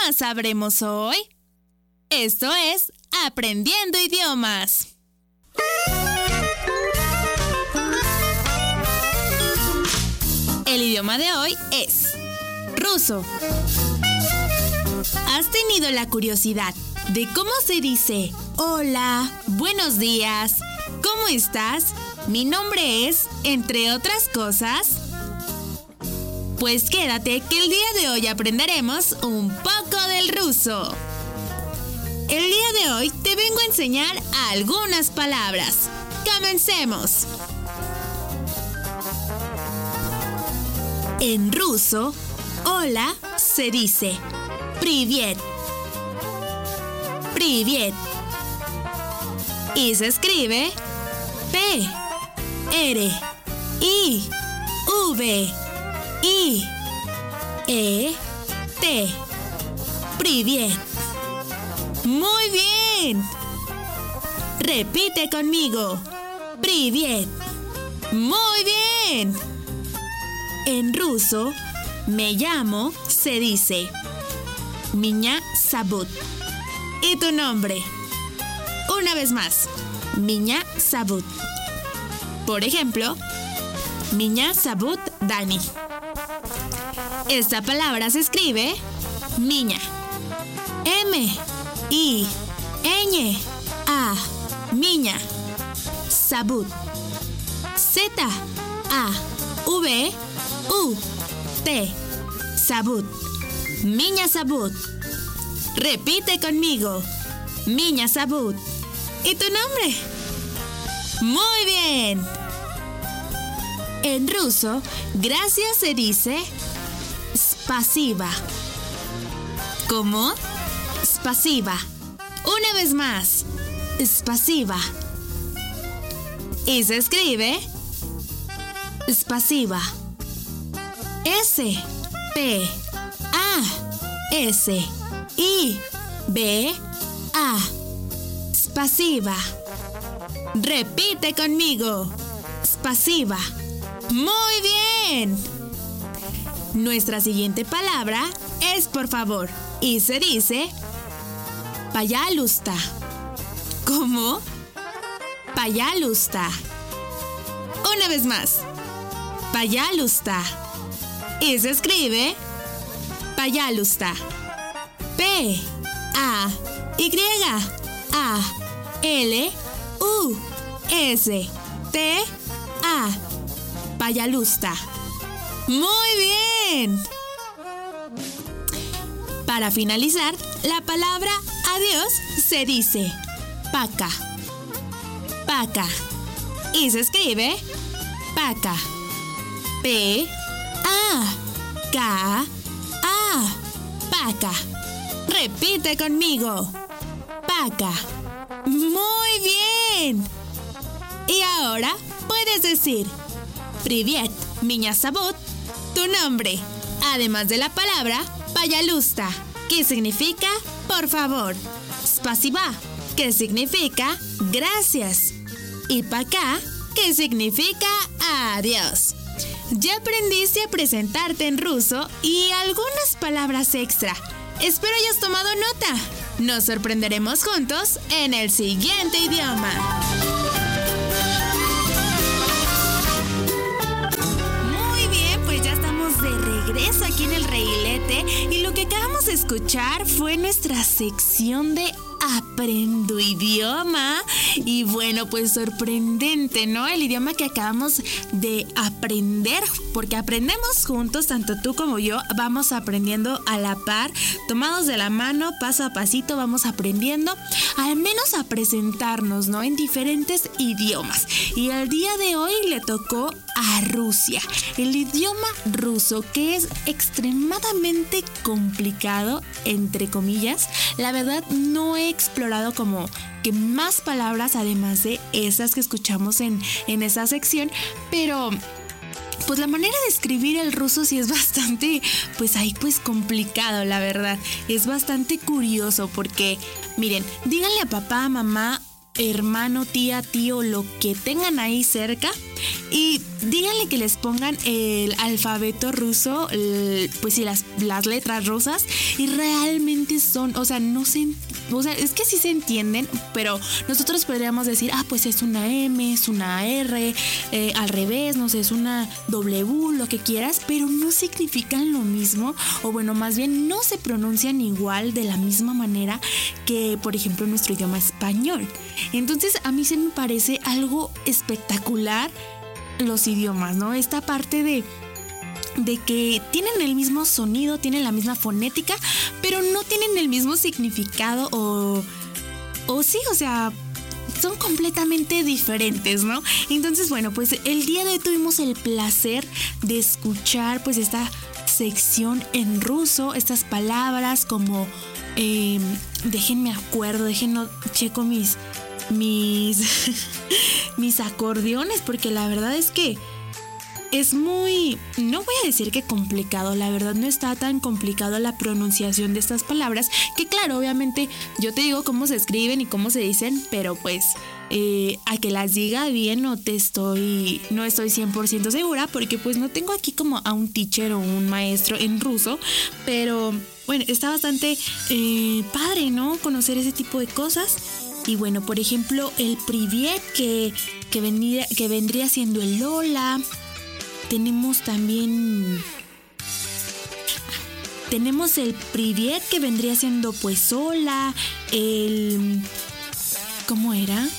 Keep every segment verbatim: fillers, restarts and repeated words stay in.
idiomas sabremos hoy? Esto es Aprendiendo Idiomas. El idioma de hoy es ruso. ¿Has tenido la curiosidad de cómo se dice hola, buenos días, cómo estás, mi nombre es, entre otras cosas? Pues quédate que el día de hoy aprenderemos un poco del ruso. El día de hoy te vengo a enseñar algunas palabras. ¡Comencemos! En ruso, hola se dice Привет. Привет. Y se escribe P, R, I, V, I, E, T. Привет. Muy bien. Repite conmigo. Привет. Muy bien. En ruso, me llamo se dice Меня зовут. ¿Y tu nombre? Una vez más. Меня зовут. Por ejemplo, Меня зовут Dani. Esta palabra se escribe Miña. M, I, Ñ, A, Miña. Zovut. Z, A, V, U, T. Zovut. Miña zovut. Repite conmigo. Miña zovut. ¿Y tu nombre? Muy bien. En ruso, gracias se dice spasiba. ¿Cómo? Spasiba. Una vez más. Spasiba. Y se escribe spasiba. S, P, A, S, I, B, A. Spasiba. Repite conmigo. Spasiba. Muy bien. Nuestra siguiente palabra es por favor y se dice Пожалуйста. ¿Cómo? Пожалуйста. Una vez más. Пожалуйста. Y se escribe Пожалуйста. P, A, Y, A, L, U, S, T, A. Пожалуйста. Muy bien. Para finalizar, la palabra adiós se dice paca. Paca. Y se escribe paca. P, A, K, A. Paca. Repite conmigo. Paca. Muy bien. Y ahora puedes decir Привет, Меня зовут, tu nombre, además de la palabra Пожалуйста, que significa por favor. Спасибо, que significa gracias. Y пока, que significa adiós. Ya aprendiste a presentarte en ruso y algunas palabras extra. Espero hayas tomado nota. Nos sorprenderemos juntos en el siguiente idioma. Regresa aquí en el Reguilete y lo que acabamos de escuchar fue nuestra sección de Aprendo Idioma. Y bueno, pues sorprendente, ¿no? El idioma que acabamos de aprender, porque aprendemos juntos, tanto tú como yo, vamos aprendiendo a la par, tomados de la mano, paso a pasito, vamos aprendiendo, al menos a presentarnos, ¿no? En diferentes idiomas. Y el día de hoy le tocó a Rusia, el idioma ruso, que es extremadamente complicado, entre comillas. La verdad, no he explorado como que más palabras además de esas que escuchamos en, en esa sección, pero pues la manera de escribir el ruso sí es bastante, pues ahí pues complicado, la verdad. Es bastante curioso porque, miren, díganle a papá, a mamá hermano, tía, tío, lo que tengan ahí cerca y díganle que les pongan el alfabeto ruso, el, pues sí, las, las letras rusas, y realmente son, o sea, no se, o sea, es que sí se entienden, pero nosotros podríamos decir, ah, pues es una M, es una R, eh, al revés, no sé, es una W, lo que quieras, pero no significan lo mismo, o bueno, más bien no se pronuncian igual de la misma manera que, por ejemplo, nuestro idioma español. Entonces, a mí se me parece algo espectacular los idiomas, ¿no? Esta parte de, de que tienen el mismo sonido, tienen la misma fonética, pero no tienen el mismo significado o, o sí, o sea, son completamente diferentes, ¿no? Entonces, bueno, pues el día de hoy tuvimos el placer de escuchar pues esta sección en ruso, estas palabras como, eh, déjenme acuerdo, déjenme checo mis... mis mis acordeones, porque la verdad es que es muy, no voy a decir que complicado, la verdad no está tan complicado la pronunciación de estas palabras, que claro, obviamente yo te digo cómo se escriben y cómo se dicen, pero pues eh, a que las diga bien no te estoy, no estoy cien por ciento segura, porque pues no tengo aquí como a un teacher o un maestro en ruso, pero bueno, está bastante eh, padre, ¿no? Conocer ese tipo de cosas. Y bueno, por ejemplo, el privet que, que, vendría, que vendría siendo el hola. Tenemos también... Tenemos el privet que vendría siendo pues hola. El... ¿Cómo era?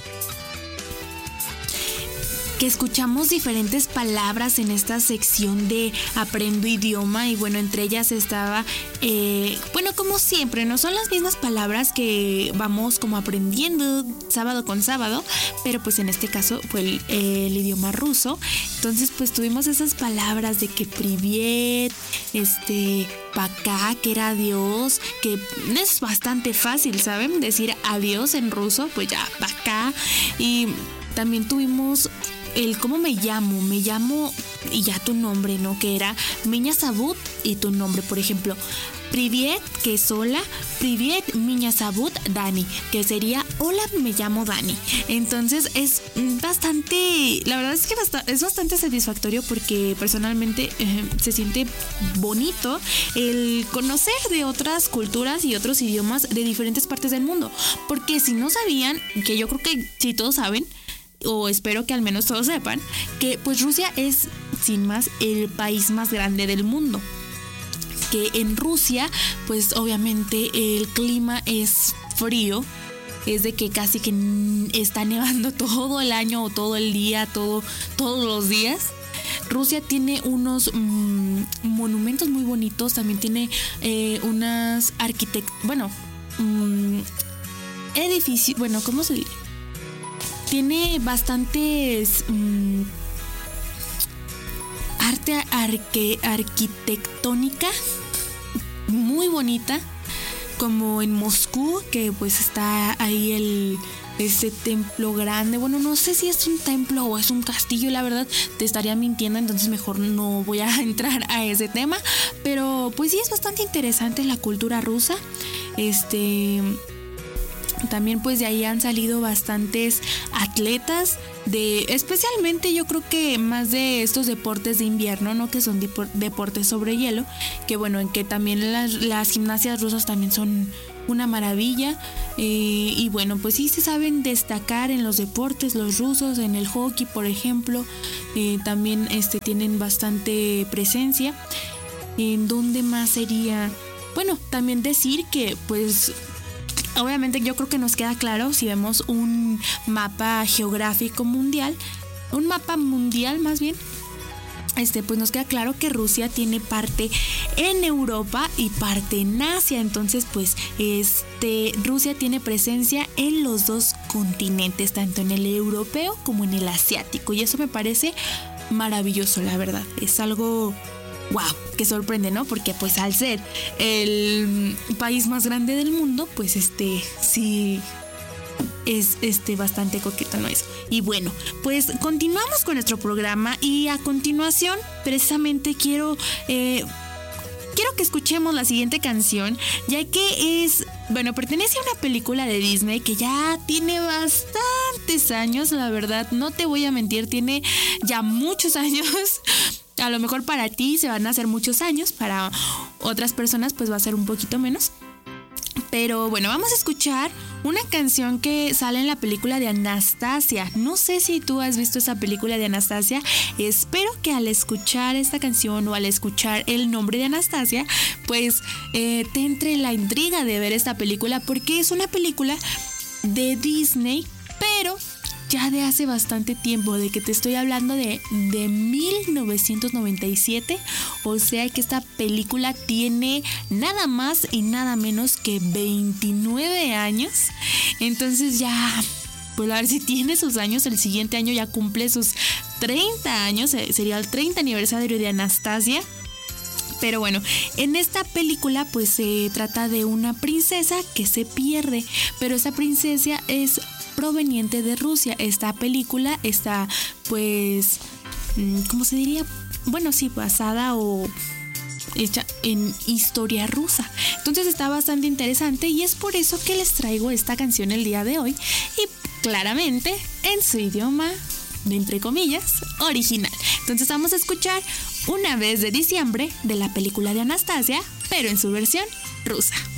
Que escuchamos diferentes palabras en esta sección de Aprendo Idioma y bueno, entre ellas estaba, eh, bueno, como siempre, no son las mismas palabras que vamos como aprendiendo sábado con sábado, pero pues en este caso fue el, el idioma ruso. Entonces pues tuvimos esas palabras de que privet, este, paka, que era adiós, que es bastante fácil, ¿saben? Decir adiós en ruso, pues ya, paka. Y también tuvimos el cómo me llamo, me llamo y ya tu nombre, ¿no? Que era Miña Sabut y tu nombre, por ejemplo. Privet, que es hola. Privet, Miña Sabut, Dani, que sería hola, me llamo Dani. Entonces es bastante, la verdad es que bast- es bastante satisfactorio porque personalmente eh, se siente bonito el conocer de otras culturas y otros idiomas de diferentes partes del mundo. Porque si no sabían, que yo creo que sí todos saben, o espero que al menos todos sepan, que pues Rusia es, sin más, el país más grande del mundo. Que en Rusia, pues obviamente el clima es frío, es de que casi que está nevando todo el año o todo el día, todo, todos los días. Rusia tiene unos mmm, monumentos muy bonitos, también tiene eh, unas arquitect... bueno, mmm, edificios, bueno, ¿cómo se dice? Tiene bastantes mmm, arte arque, arquitectónica muy bonita, como en Moscú, que pues está ahí el ese templo grande. Bueno, no sé si es un templo o es un castillo, la verdad te estaría mintiendo, entonces mejor no voy a entrar a ese tema, pero pues sí es bastante interesante la cultura rusa. Este... También pues de ahí han salido bastantes atletas de, especialmente yo creo que más de estos deportes de invierno, ¿no? Que son depor- deportes sobre hielo, que bueno, en que también las, las gimnasias rusas también son una maravilla, eh, y bueno, pues sí se saben destacar en los deportes los rusos, en el hockey por ejemplo, eh, también este, tienen bastante presencia. ¿En dónde más sería? Bueno, también decir que pues obviamente yo creo que nos queda claro si vemos un mapa geográfico mundial, un mapa mundial más bien, este, pues nos queda claro que Rusia tiene parte en Europa y parte en Asia. Entonces pues este, Rusia tiene presencia en los dos continentes, tanto en el europeo como en el asiático, y eso me parece maravilloso, la verdad. Es algo... wow, que sorprende, ¿no? Porque pues al ser el país más grande del mundo, pues este sí es este bastante coqueto, ¿no? Eso. Y bueno, pues continuamos con nuestro programa y a continuación precisamente quiero eh, quiero que escuchemos la siguiente canción, ya que es bueno, pertenece a una película de Disney que ya tiene bastantes años, la verdad, no te voy a mentir, tiene ya muchos años. A lo mejor para ti se van a hacer muchos años, para otras personas pues va a ser un poquito menos. Pero bueno, vamos a escuchar una canción que sale en la película de Anastasia. No sé si tú has visto esa película de Anastasia. Espero que al escuchar esta canción o al escuchar el nombre de Anastasia, pues eh, te entre la intriga de ver esta película, porque es una película de Disney, pero ya de hace bastante tiempo, de que te estoy hablando de, de mil novecientos noventa y siete, o sea que esta película tiene nada más y nada menos que veintinueve años, entonces ya, pues a ver si tiene sus años, el siguiente año ya cumple sus treinta años, sería el treinta aniversario de Anastasia. Pero bueno, en esta película pues se trata de una princesa que se pierde, pero esa princesa es proveniente de Rusia. Esta película está pues, ¿cómo se diría? Bueno, sí, basada o hecha en historia rusa. Entonces está bastante interesante y es por eso que les traigo esta canción el día de hoy y claramente en su idioma, entre comillas, original. Entonces vamos a escuchar Una vez de diciembre de la película de Anastasia, pero en su versión rusa.